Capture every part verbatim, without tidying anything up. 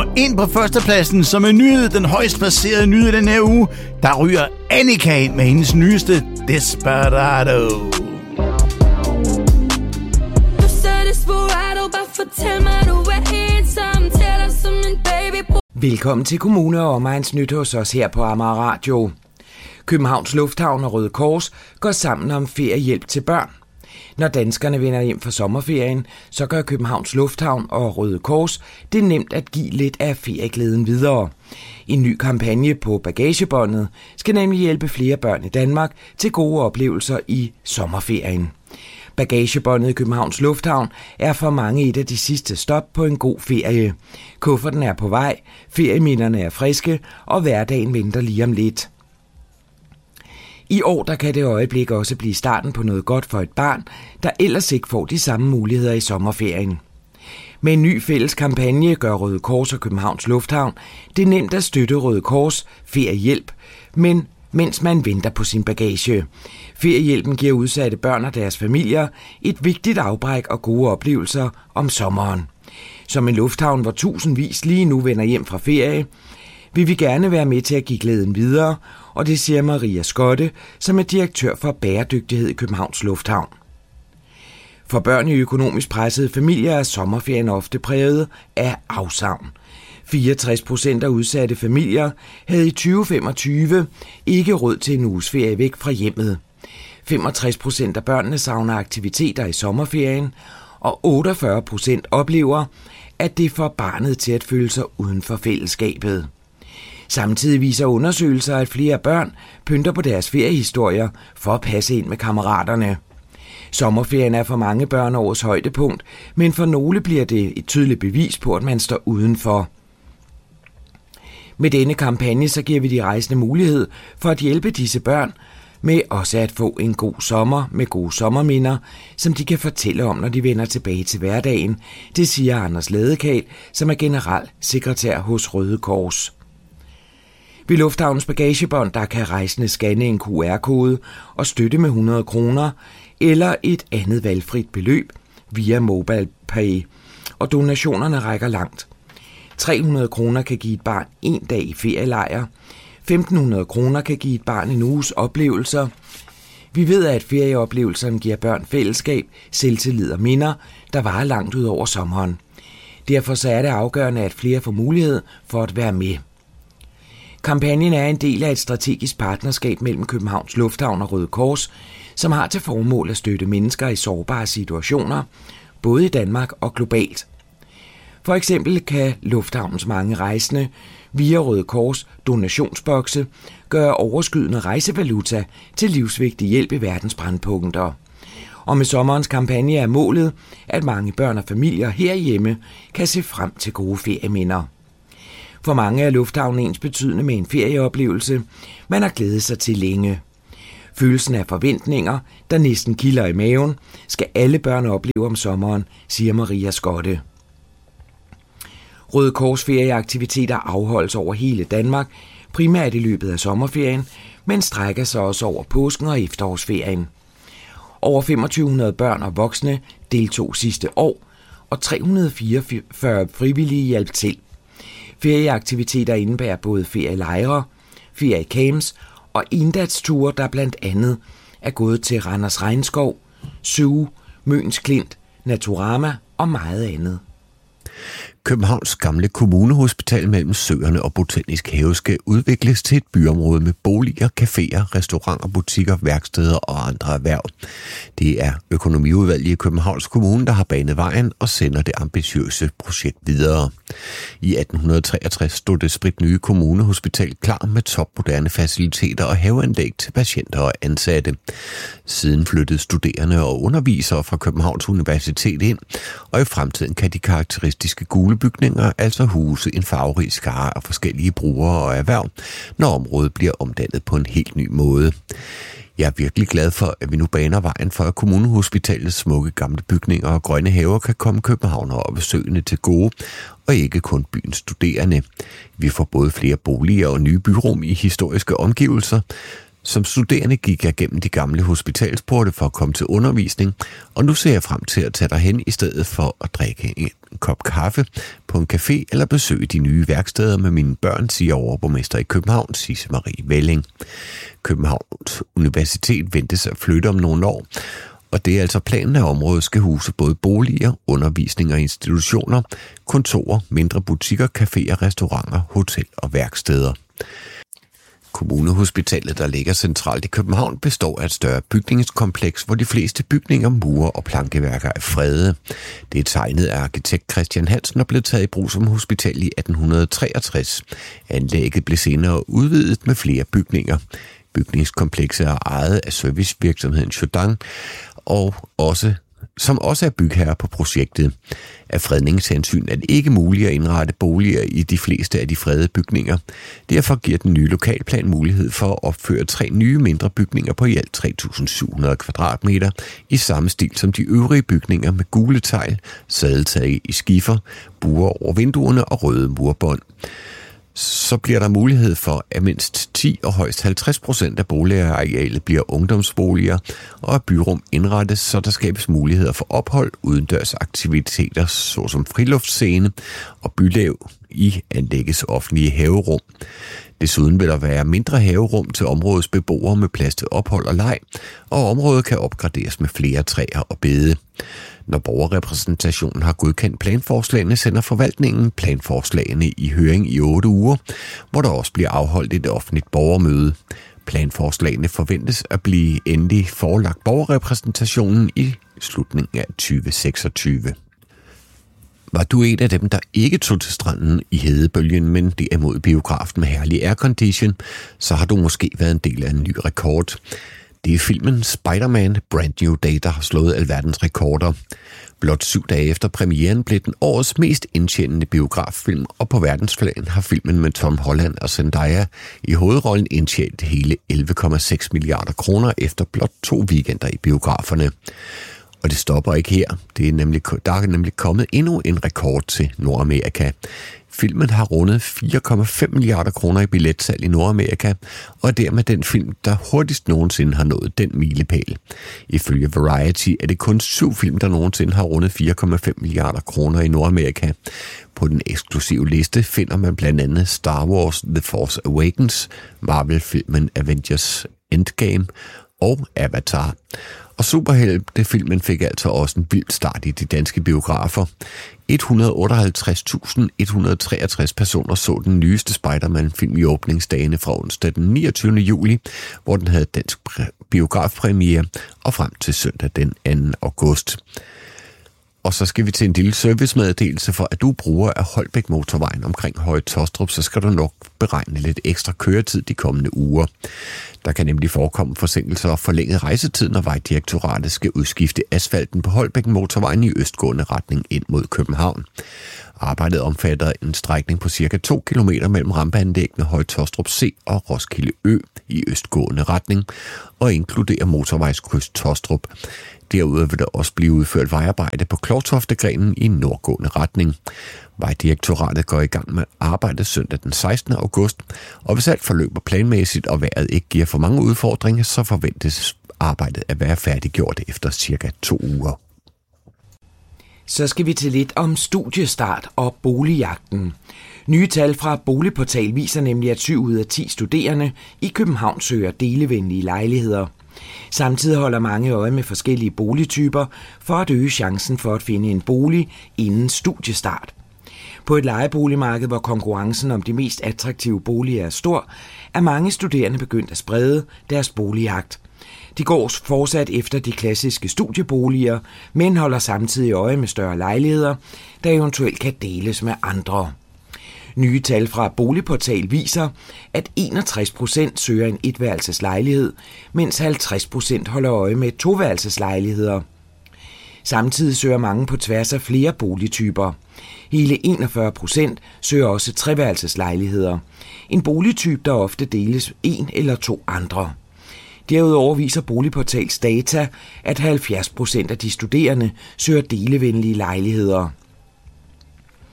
Og ind på førstepladsen, som er nyhed, den højst placerede nyhed i den her uge, der ryger Annika ind med hendes nyeste Desperado. Velkommen til Kommune og Omegns Nyt hos os her på Amager Radio. Københavns Lufthavn og Røde Kors går sammen om feriehjælp til børn. Når danskerne vender hjem fra sommerferien, så gør Københavns Lufthavn og Røde Kors det nemt at give lidt af ferieglæden videre. En ny kampagne på bagagebåndet skal nemlig hjælpe flere børn i Danmark til gode oplevelser i sommerferien. Bagagebåndet i Københavns Lufthavn er for mange et af de sidste stop på en god ferie. Kufferten er på vej, ferieminderne er friske, og hverdagen venter lige om lidt. I år der kan det øjeblik også blive starten på noget godt for et barn, der ellers ikke får de samme muligheder i sommerferien. Med en ny fælles kampagne gør Røde Kors og Københavns Lufthavn det nemt at støtte Røde Kors feriehjælp, men mens man venter på sin bagage. Feriehjælpen giver udsatte børn og deres familier et vigtigt afbræk og gode oplevelser om sommeren. Som en lufthavn, hvor tusindvis lige nu vender hjem fra ferie, vil vi gerne være med til at give glæden videre, og det siger Maria Skotte, som er direktør for bæredygtighed i Københavns Lufthavn. For børn i økonomisk pressede familier er sommerferien ofte præget af afsavn. fireogtres procent af udsatte familier havde i tyve femogtyve ikke råd til en uges ferie væk fra hjemmet. femogtres procent af børnene savner aktiviteter i sommerferien, og otteogfyrre procent oplever, at det får barnet til at føle sig uden for fællesskabet. Samtidig viser undersøgelser, at flere børn pynter på deres feriehistorier for at passe ind med kammeraterne. Sommerferien er for mange børn årets højdepunkt, men for nogle bliver det et tydeligt bevis på, at man står udenfor. Med denne kampagne så giver vi de rejsende mulighed for at hjælpe disse børn med også at få en god sommer med gode sommerminder, som de kan fortælle om, når de vender tilbage til hverdagen. Det siger Anders Ladekal, som er generalsekretær hos Røde Kors. Ved Lufthavns bagagebånd, der kan rejsende scanne en Q R-kode og støtte med hundrede kroner eller et andet valgfrit beløb via MobilePay, og donationerne rækker langt. tre hundrede kroner kan give et barn en dag i ferielejr. femten hundrede kroner kan give et barn en uges oplevelser. Vi ved, at ferieoplevelserne giver børn fællesskab, selvtillid og minder, der varer langt ud over sommeren. Derfor så er det afgørende, at flere får mulighed for at være med. Kampagnen er en del af et strategisk partnerskab mellem Københavns Lufthavn og Røde Kors, som har til formål at støtte mennesker i sårbare situationer, både i Danmark og globalt. For eksempel kan Lufthavns mange rejsende via Røde Kors donationsbokse gøre overskydende rejsevaluta til livsvigtig hjælp i verdens brændpunkter. Og med sommerens kampagne er målet, at mange børn og familier herhjemme kan se frem til gode ferieminder. For mange er lufthavnen ens betydende med en ferieoplevelse, man har glædet sig til længe. Følelsen af forventninger, der næsten kilder i maven, skal alle børn opleve om sommeren, siger Maria Skotte. Røde Kors ferieaktiviteter afholdes over hele Danmark, primært i løbet af sommerferien, men strækker sig også over påsken og efterårsferien. Over femogtyve hundrede børn og voksne deltog sidste år, og tre hundrede fireogfyrre frivillige hjalp til. Ferieaktiviteter indebærer både ferielejre, feriecamps og endagsture, der blandt andet er gået til Randers Regnskov, Zoo, Møns Klint, Naturama og meget andet. Københavns gamle kommunehospital mellem Søerne og Botanisk Have skal udvikles til et byområde med boliger, caféer, restauranter, butikker, værksteder og andre erhverv. Det er økonomiudvalget i Københavns Kommune, der har banet vejen og sender det ambitiøse projekt videre. I atten treogtres stod det spritnye kommunehospital klar med topmoderne faciliteter og haveanlæg til patienter og ansatte. Siden flyttede studerende og undervisere fra Københavns Universitet ind, og i fremtiden kan de karakteristiske gule bygninger altså huse en farverig skare af forskellige brugere og erhverv, når området bliver omdannet på en helt ny måde. Jeg er virkelig glad for, at vi nu baner vejen for, at kommunehospitalets smukke gamle bygninger og grønne haver kan komme københavnere og besøgende til gode, og ikke kun byens studerende. Vi får både flere boliger og nye byrum i historiske omgivelser. Som studerende gik jeg gennem de gamle hospitalsporte for at komme til undervisning, og nu ser jeg frem til at tage derhen i stedet for at drikke en kop kaffe på en café eller besøge de nye værksteder med mine børn, siger overborgmester i København, Sisse Marie Velling. Københavns Universitet ventes at flytte om nogle år, og det er altså planen, at området skal huse både boliger, undervisning og institutioner, kontorer, mindre butikker, caféer, restauranter, hotel og værksteder. Kommunehospitalet, der ligger centralt i København, består af et større bygningskompleks, hvor de fleste bygninger, mure og plankeværker er fredede. Det er tegnet af arkitekt Christian Hansen og blev taget i brug som hospital i atten treogtres. Anlægget blev senere udvidet med flere bygninger. Bygningskomplekset er ejet af servicevirksomheden Jourdan, og også, som også er bygherre på projektet. Af fredningshensyn er det ikke muligt at indrette boliger i de fleste af de fredede bygninger. Derfor giver den nye lokalplan mulighed for at opføre tre nye mindre bygninger på i alt tre tusind syv hundrede kvadratmeter i samme stil som de øvrige bygninger med gule tegl, sadeltag i skifer, buer over vinduerne og røde murbånd. Så bliver der mulighed for, at mindst ti og højst halvtreds procent af boligarealet bliver ungdomsboliger, og at byrum indrettes, så der skabes muligheder for ophold, udendørs aktiviteter, såsom friluftsscene og bylav i anlæggets offentlige haverum. Desuden vil der være mindre haverum til områdets beboere med plads til ophold og leg, og området kan opgraderes med flere træer og bede. Når borgerrepræsentationen har godkendt planforslagene, sender forvaltningen planforslagene i høring i otte uger, hvor der også bliver afholdt et offentligt borgermøde. Planforslagene forventes at blive endelig forelagt borgerrepræsentationen i slutningen af tyve seksogtyve. Var du en af dem, der ikke tog til stranden i hedebølgen, men derimod biografen med herlig aircondition, så har du måske været en del af en ny rekord. Det er filmen Spider-Man Brand New Day, der har slået alverdens rekorder. Blot syv dage efter premieren blev den årets mest indtjenende biograffilm, og på verdensplan har filmen med Tom Holland og Zendaya i hovedrollen indtjent hele elleve komma seks milliarder kroner efter blot to weekender i biograferne. Og det stopper ikke her. Det er nemlig, der er nemlig kommet endnu en rekord til Nordamerika. Filmen har rundet fire komma fem milliarder kroner i billetsalg i Nordamerika, og er dermed den film, der hurtigst nogensinde har nået den milepæl. Ifølge Variety er det kun syv film, der nogensinde har rundet fire komma fem milliarder kroner i Nordamerika. På den eksklusive liste finder man blandt andet Star Wars The Force Awakens, Marvel-filmen Avengers Endgame og Avatar. Og superheltefilmen fik altså også en vild start i de danske biografer. et hundrede og otteoghalvtreds tusind et hundrede og treogtres personer så den nyeste Spider-Man-film i åbningsdagene fra onsdag den niogtyvende juli, hvor den havde dansk biografpremiere, og frem til søndag den anden august. Og så skal vi til en lille servicemeddelelse, for at du bruger af Holbæk Motorvejen omkring Høje Taastrup, så skal du nok beregne lidt ekstra køretid de kommende uger. Der kan nemlig forekomme forsinkelser og forlænget rejsetid, når Vejdirektoratet skal udskifte asfalten på Holbæk Motorvejen i østgående retning ind mod København. Arbejdet omfatter en strækning på cirka to kilometer mellem rampeanlæggene Høje Taastrup C og Roskilde Ø i østgående retning, og inkluderer motorvejskryds Taastrup. Derudover vil der også blive udført vejarbejde på Klovtoftegrenen i nordgående retning. Vejdirektoratet går i gang med arbejdet søndag den sekstende august, og hvis alt forløber planmæssigt og vejret ikke giver for mange udfordringer, så forventes arbejdet at være færdiggjort efter cirka to uger. Så skal vi til lidt om studiestart og boligjagten. Nye tal fra Boligportal viser nemlig, at syv ud af ti studerende i København søger delevenlige lejligheder. Samtidig holder mange øje med forskellige boligtyper for at øge chancen for at finde en bolig inden studiestart. På et lejeboligmarked, hvor konkurrencen om de mest attraktive boliger er stor, er mange studerende begyndt at sprede deres boligjagt. De går fortsat efter de klassiske studieboliger, men holder samtidig øje med større lejligheder, der eventuelt kan deles med andre. Nye tal fra Boligportal viser, at enogtres procent søger en etværelseslejlighed, mens halvtreds procent holder øje med toværelseslejligheder. Samtidig søger mange på tværs af flere boligtyper. Hele enogfyrre procent søger også treværelseslejligheder. En boligtype, der ofte deles en eller to andre. Derudover viser Boligportals data, at halvfjerds procent af de studerende søger delevenlige lejligheder.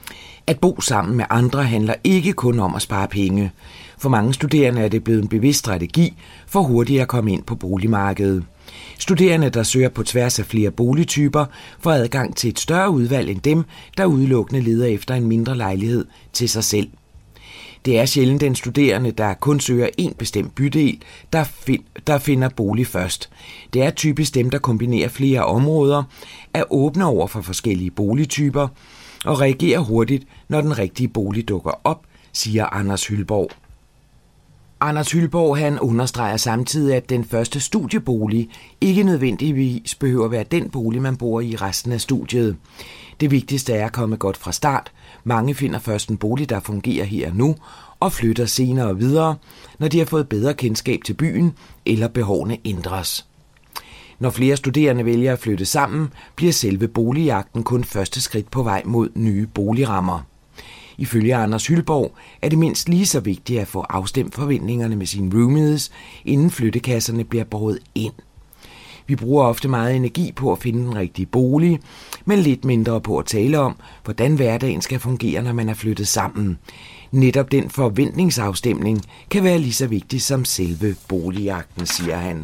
At bo sammen med andre handler ikke kun om at spare penge. For mange studerende er det blevet en bevidst strategi for hurtigt at komme ind på boligmarkedet. Studerende, der søger på tværs af flere boligtyper, får adgang til et større udvalg end dem, der udelukkende leder efter en mindre lejlighed til sig selv. Det er sjældent den studerende, der kun søger en bestemt bydel, der, find, der finder bolig først. Det er typisk dem, der kombinerer flere områder, er åbne over for forskellige boligtyper og reagerer hurtigt, når den rigtige bolig dukker op, siger Anders Hyldborg. Anders Hyldborg han understreger samtidig, at den første studiebolig ikke nødvendigvis behøver at være den bolig, man bor i resten af studiet. Det vigtigste er at komme godt fra start. Mange finder først en bolig, der fungerer her og nu, og flytter senere videre, når de har fået bedre kendskab til byen eller behovene ændres. Når flere studerende vælger at flytte sammen, bliver selve boligjagten kun første skridt på vej mod nye boligrammer. Ifølge Anders Hyldborg er det mindst lige så vigtigt at få afstemt forventningerne med sine roomies, inden flyttekasserne bliver båret ind. Vi bruger ofte meget energi på at finde den rigtige bolig, men lidt mindre på at tale om, hvordan hverdagen skal fungere, når man er flyttet sammen. Netop den forventningsafstemning kan være lige så vigtig som selve boligjagten, siger han.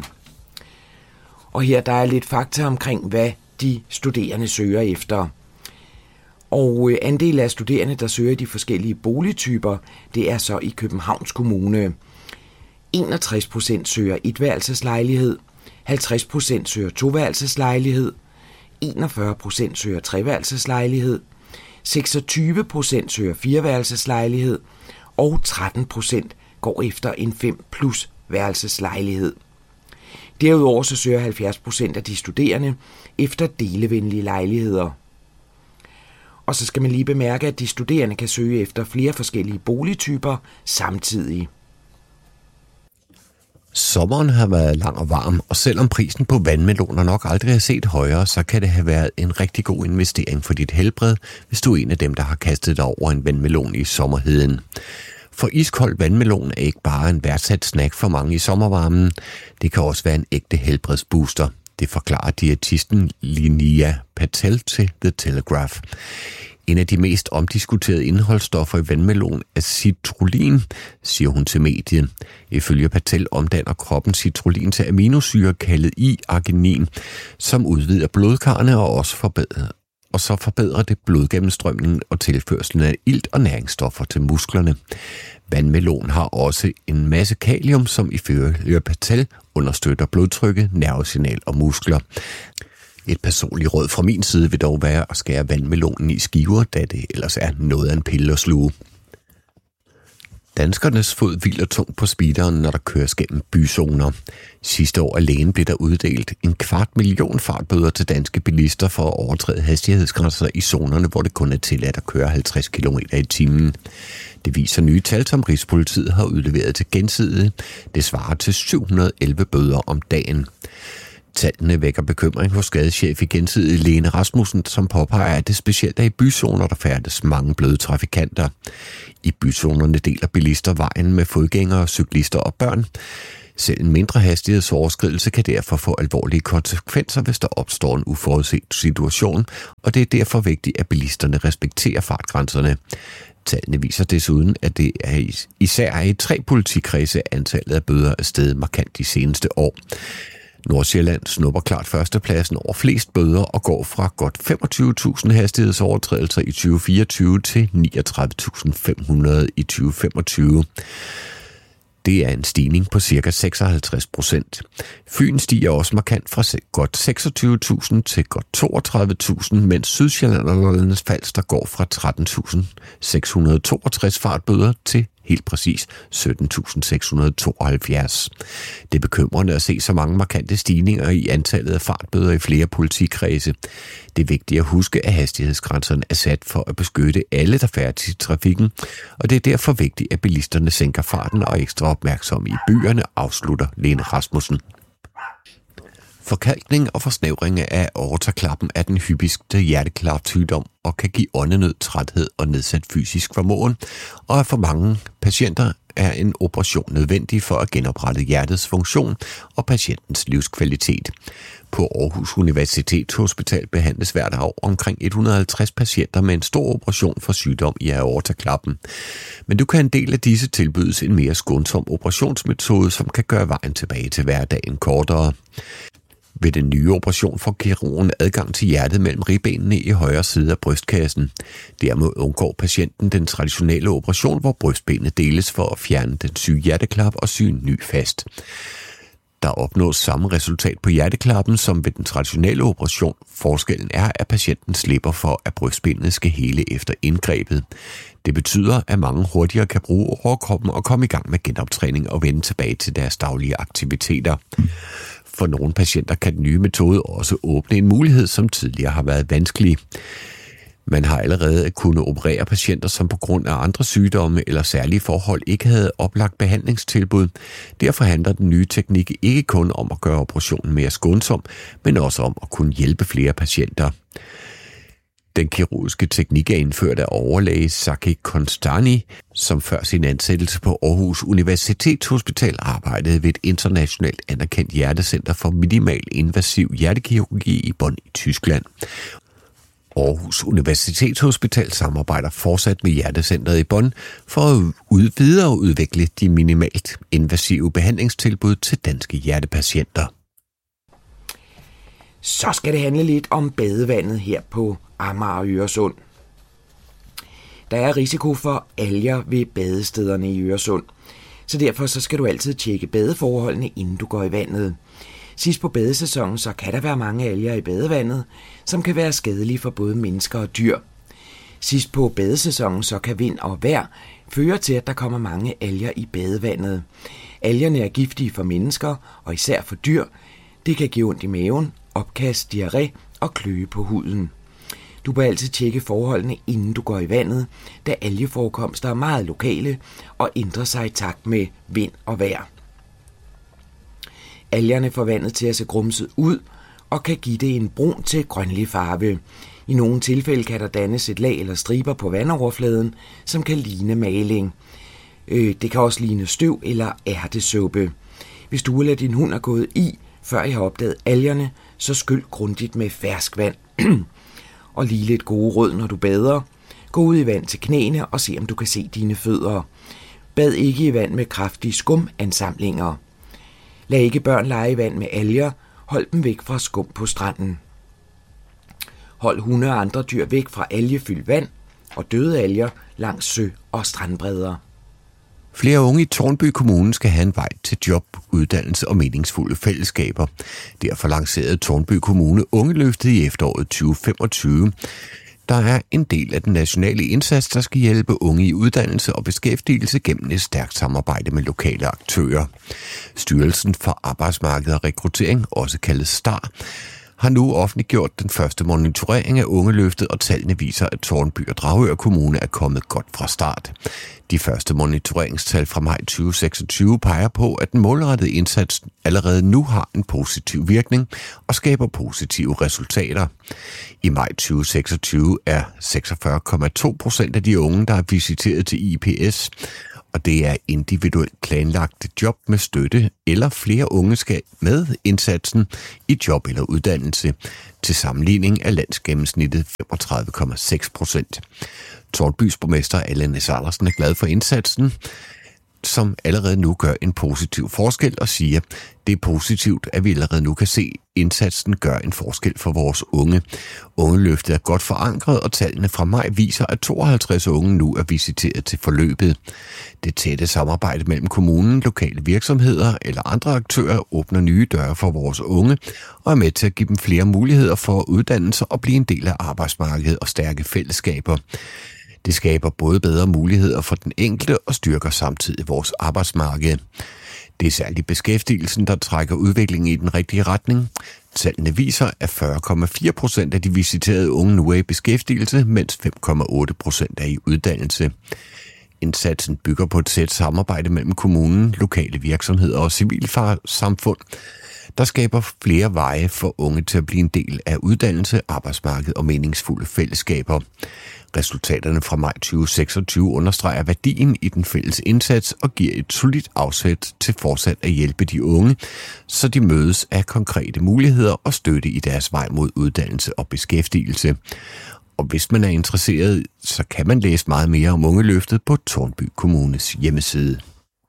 Og her der er lidt fakta omkring, hvad de studerende søger efter. Og andel af studerende, der søger de forskellige boligtyper, det er så i Københavns Kommune. enogtres procent søger etværelseslejlighed, halvtreds procent søger toværelseslejlighed, enogfyrre procent søger treværelseslejlighed, seksogtyve procent søger fireværelseslejlighed, og tretten procent går efter en fem plus værelseslejlighed. Derudover så søger halvfjerds procent af de studerende efter delevenlige lejligheder. Og så skal man lige bemærke, at de studerende kan søge efter flere forskellige boligtyper samtidig. Sommeren har været lang og varm, og selvom prisen på vandmeloner nok aldrig har set højere, så kan det have været en rigtig god investering for dit helbred, hvis du er en af dem, der har kastet dig over en vandmelon i sommerheden. For iskold vandmelon er ikke bare en værdsat snack for mange i sommervarmen, det kan også være en ægte helbredsbooster. Det forklarer diætisten Linnea Patel til The Telegraph. En af de mest omdiskuterede indholdsstoffer i vandmelon er citrullin, siger hun til mediet. Ifølge Patel omdanner kroppen citrullin til aminosyre kaldet I-arginin, som udvider blodkarrene og også forbedrer og så forbedrer det blodgennemstrømningen og tilførslen af ilt og næringsstoffer til musklerne. Vandmelon har også en masse kalium, som ifølge Patel understøtter blodtrykket, nervesignal og muskler. Et personligt råd fra min side vil dog være at skære vandmelonen i skiver, da det ellers er noget af en pille at sluge. Danskernes fod hviler tungt på speederen, når der køres gennem byzoner. Sidste år alene blev der uddelt en kvart million fartbøder til danske bilister for at overtræde hastighedsgrænser i zonerne, hvor det kun er tilladt at køre halvtreds kilometer i timen. Det viser nye tal, som Rigspolitiet har udleveret til Gensidige. Det svarer til syv hundrede og elleve bøder om dagen. Tallene vækker bekymring hos skadeschef i Gensidige Lene Rasmussen, som påpeger, at det specielt er i byzoner, der færdes mange bløde trafikanter. I byzonerne deler bilister vejen med fodgængere, cyklister og børn. Selv en mindre hastighedsoverskridelse kan derfor få alvorlige konsekvenser, hvis der opstår en uforudset situation, og det er derfor vigtigt, at bilisterne respekterer fartgrænserne. Tallene viser desuden, at det er især er i tre politikredse, antallet af bøder er steget markant de seneste år. Nordsjælland snupper klart førstepladsen over flest bøder og går fra godt femogtyve tusind hastighedsovertrædelser i tyve fireogtyve til niogtredive tusind fem hundrede i tyve femogtyve. Det er en stigning på ca. seksoghalvtreds procent. Fyn stiger også markant fra godt seksogtyve tusind til godt toogtredive tusind, mens Sydsjælland og Lollands Falster går fra tretten tusind seks hundrede og toogtres fartbøder til helt præcis sytten tusind seks hundrede og tooghalvfjerds. Det er bekymrende at se så mange markante stigninger i antallet af fartbøder i flere politikredse. Det er vigtigt at huske, at hastighedsgrænserne er sat for at beskytte alle, der færdes i trafikken, og det er derfor vigtigt, at bilisterne sænker farten og er ekstra opmærksomme i byerne, afslutter Lene Rasmussen. Forkalkning og forsnævring af aortaklappen er den hyppigste hjerteklapsygdom og kan give åndenød, træthed og nedsat fysisk formåen, og er for mange patienter er en operation nødvendig for at genoprette hjertets funktion og patientens livskvalitet. På Aarhus Universitetshospital behandles hvert år omkring et hundrede og halvtreds patienter med en stor operation for sygdom i aortaklappen. Men du kan en del af disse tilbydes en mere skånsom operationsmetode, som kan gøre vejen tilbage til hverdagen kortere. Ved den nye operation får kirurgen adgang til hjertet mellem ribbenene i højre side af brystkassen. Dermed undgår patienten den traditionelle operation, hvor brystbenet deles for at fjerne den syge hjerteklap og sy en ny fast. Der opnås samme resultat på hjerteklappen som ved den traditionelle operation. Forskellen er, at patienten slipper for, at brystbenet skal hele efter indgrebet. Det betyder, at mange hurtigere kan bruge overkroppen og komme i gang med genoptræning og vende tilbage til deres daglige aktiviteter. For nogle patienter kan den nye metode også åbne en mulighed, som tidligere har været vanskelig. Man har allerede kunnet operere patienter, som på grund af andre sygdomme eller særlige forhold ikke havde oplagt behandlingstilbud. Derfor handler den nye teknik ikke kun om at gøre operationen mere skånsom, men også om at kunne hjælpe flere patienter. Den kirurgiske teknik er indført af overlæge Saki Konstani, som før sin ansættelse på Aarhus Universitetshospital arbejdede ved et internationalt anerkendt hjertecenter for minimal invasiv hjertekirurgi i Bonn i Tyskland. Aarhus Universitetshospital samarbejder fortsat med Hjertecentret i Bonn for at ud- videreudvikle de minimalt invasive behandlingstilbud til danske hjertepatienter. Så skal det handle lidt om badevandet her på Amager og Øresund. Der er risiko for alger ved badestederne i Øresund, så derfor så skal du altid tjekke badeforholdene, inden du går i vandet. Sidst på badesæsonen, så kan der være mange alger i badevandet, som kan være skadelige for både mennesker og dyr. Sidst på badesæsonen, så kan vind og vejr føre til, at der kommer mange alger i badevandet. Algerne er giftige for mennesker, og især for dyr. Det kan give ondt i maven, opkast, diarré og kløe på huden. Du bør altid tjekke forholdene, inden du går i vandet, da algeforekomster er meget lokale og ændrer sig i takt med vind og vejr. Algerne får vandet til at se grumset ud og kan give det en brun til grønlig farve. I nogle tilfælde kan der dannes et lag eller striber på vandoverfladen, som kan ligne maling. Det kan også ligne støv eller ærtesuppe. Hvis du eller din hund er gået i, før I har opdaget algerne, så skyld grundigt med ferskvand. Og lige lidt gode råd, når du bader. Gå ud i vand til knæene og se, om du kan se dine fødder. Bad ikke i vand med kraftige skumansamlinger. Lad ikke børn lege i vand med alger. Hold dem væk fra skum på stranden. Hold hunde og andre dyr væk fra algefyldt vand og døde alger langs sø- og strandbredder. Flere unge i Tårnby Kommune skal have en vej til job, uddannelse og meningsfulde fællesskaber. Derfor lancerede Tårnby Kommune Ungeløftet i efteråret tyve femogtyve. Der er en del af den nationale indsats, der skal hjælpe unge i uddannelse og beskæftigelse gennem et stærkt samarbejde med lokale aktører. Styrelsen for Arbejdsmarked og Rekruttering, også kaldet STAR, har nu offentliggjort den første monitorering af Ungeløftet, og tallene viser, at Tårnby og Dragør Kommune er kommet godt fra start. De første monitoreringstal fra maj tyve seksogtyve peger på, at den målrettede indsats allerede nu har en positiv virkning og skaber positive resultater. I maj tyve seksogtyve er seksogfyrre komma to procent af de unge, der er visiteret til I P S, og det er individuelt planlagte job med støtte, eller flere unge skal med indsatsen i job eller uddannelse. Til sammenligning er landsgennemsnittet femogtredive komma seks procent. Tårnbys borgmester Allan S. Andersen er glad for indsatsen, som allerede nu gør en positiv forskel, og siger, det er positivt, at vi allerede nu kan se, at indsatsen gør en forskel for vores unge. Ungeløftet er godt forankret, og tallene fra maj viser, at tooghalvtreds unge nu er visiteret til forløbet. Det tætte samarbejde mellem kommunen, lokale virksomheder eller andre aktører åbner nye døre for vores unge, og er med til at give dem flere muligheder for at uddanne sig og blive en del af arbejdsmarkedet og stærke fællesskaber. Det skaber både bedre muligheder for den enkelte og styrker samtidig vores arbejdsmarked. Det er særligt beskæftigelsen, der trækker udviklingen i den rigtige retning. Tallene viser, at fyrre komma fire procent af de visiterede unge nu er i beskæftigelse, mens fem komma otte procent er i uddannelse. Indsatsen bygger på et tæt samarbejde mellem kommunen, lokale virksomheder og civilsamfund, der skaber flere veje for unge til at blive en del af uddannelse, arbejdsmarked og meningsfulde fællesskaber. Resultaterne fra maj tyve seksogtyve understreger værdien i den fælles indsats og giver et solidt afsæt til fortsat at hjælpe de unge, så de mødes af konkrete muligheder og støtte i deres vej mod uddannelse og beskæftigelse. Og hvis man er interesseret, så kan man læse meget mere om Ungeløftet på Tårnby Kommunes hjemmeside.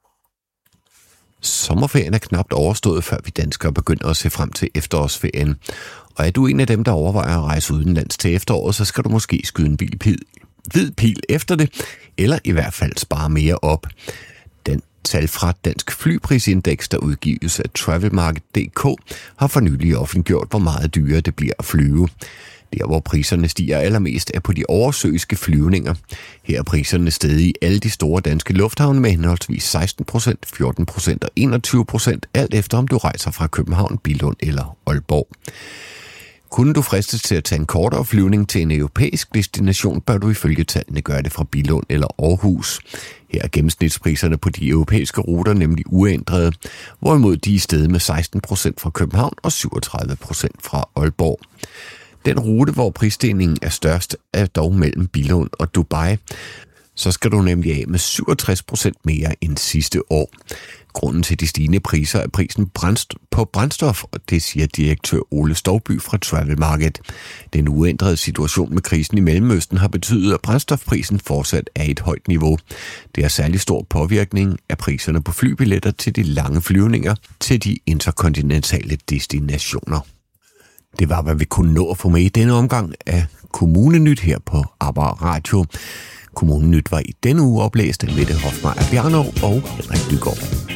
Sommerferien er knapt overstået, før vi danskere begynder at se frem til efterårsferien. Og er du en af dem, der overvejer at rejse udenlands til efteråret, så skal du måske skyde en bil pil, hvid pil efter det, eller i hvert fald spare mere op. Den tal fra Dansk Flyprisindeks, der udgives af travelmarket punktum d k, har for nylig offentliggjort, hvor meget dyrere det bliver at flyve. Der, hvor priserne stiger allermest, er på de oversøiske flyvninger. Her er priserne steget i alle de store danske lufthavne med henholdsvis seksten procent, fjorten procent og enogtyve procent, alt efter om du rejser fra København, Billund eller Aalborg. Kunne du fristes til at tage en kortere flyvning til en europæisk destination, bør du ifølge tallene gøre det fra Billund eller Aarhus. Her er gennemsnitspriserne på de europæiske ruter nemlig uændrede, hvorimod de er steget med seksten procent fra København og syvogtredive procent fra Aalborg. Den rute, hvor prisstigningen er størst, er dog mellem Billund og Dubai. Så skal du nemlig af med syvogtres procent mere end sidste år. Grunden til de stigende priser er prisen på brændstof, og det siger direktør Ole Stovby fra Travel Market. Den uændrede situation med krisen i Mellemøsten har betydet, at brændstofprisen fortsat er et højt niveau. Det har særlig stor påvirkning af priserne på flybilletter til de lange flyvninger til de interkontinentale destinationer. Det var, hvad vi kunne nå at få med i denne omgang af Kommunenyt her på Amager Radio. Kommunenyt var i denne uge oplæst af Mette Hofmeier Bjarnov og Henrik Nygaard.